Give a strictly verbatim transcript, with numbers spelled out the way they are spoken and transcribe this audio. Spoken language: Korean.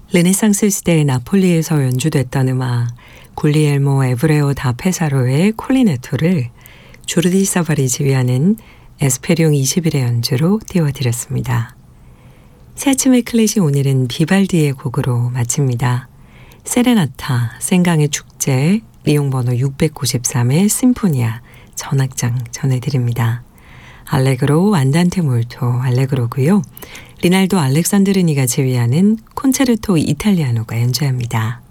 르네상스 시대의 나폴리에서 연주됐던 음악 굴리엘모 에브레오 다 페사로의 콜리네토를 조르디 사발이 지휘하는 에스페리옹 이십일의 연주로 띄워드렸습니다. 새 아침의 클래식 오늘은 비발디의 곡으로 마칩니다. 세레나타, 생강의 축제, 리옹 번호 육백구십삼의 심포니아 전악장 전해드립니다. 알레그로 안단테 몰토 알레그로고요. 리날도 알렉산드르니가 지휘하는 콘체르토 이탈리아노가 연주합니다.